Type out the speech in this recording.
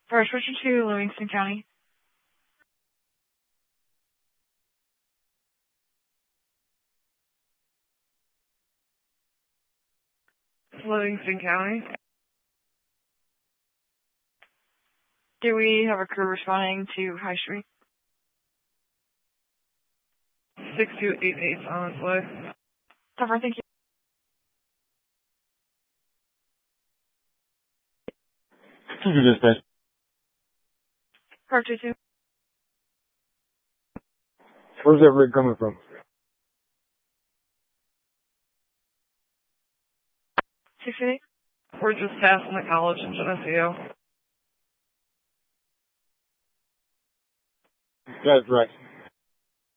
First, Richard 2, Livingston County. Livingston County. Do we have a crew responding to High Street? 6288 on its way. Tougher, thank you. Dispatch. Car 2-2. Where's that rig coming from? 688. We're just passing the college in Geneseo. That's right.